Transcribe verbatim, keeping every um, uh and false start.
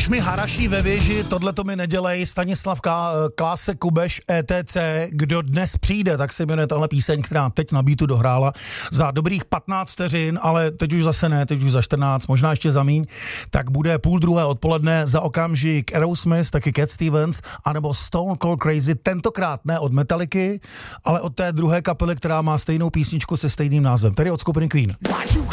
Už mi haraší ve věži, tohle to mi nedělej, Stanislav Klásek Kubeš, E T C, kdo dnes přijde, tak se jmenuje tahle píseň, která teď na beatu dohrála za dobrých patnáct vteřin, ale teď už zase ne, teď už za čtrnáct, možná ještě za míň, tak bude půl druhé odpoledne, za okamžik Aerosmith, taky Cat Stevens, anebo Stone Cold Crazy, tentokrát ne od Metallicy, ale od té druhé kapely, která má stejnou písničku se stejným názvem, tedy od skupiny Queen.